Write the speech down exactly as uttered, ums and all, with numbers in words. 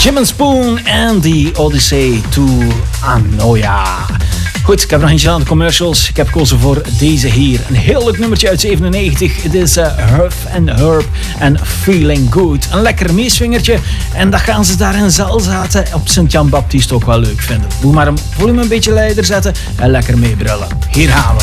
Jim and Spoon en The Odyssey to Anoia. Goed, ik heb nog eentje aan de commercials. Ik heb gekozen voor deze hier. Een heel leuk nummertje uit zevenennegentig. Het is uh, Huff and Herb en Feeling Good. Een lekker meeswingertje. En dat gaan ze daar in Zelzaten op Sint-Jan Baptist ook wel leuk vinden. Moet maar een volume een beetje leider zetten en lekker meebrullen. Hier gaan we.